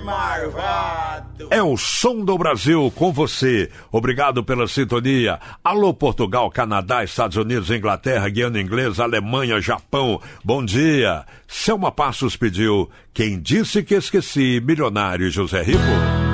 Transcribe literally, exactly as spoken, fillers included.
marvado. É o som do Brasil com você. Obrigado pela sintonia. Alô, Portugal, Canadá, Estados Unidos, Inglaterra, Guiana Inglesa, Alemanha, Japão. Bom dia. Selma Passos pediu Quem Disse Que Esqueci, Milionário José Rico.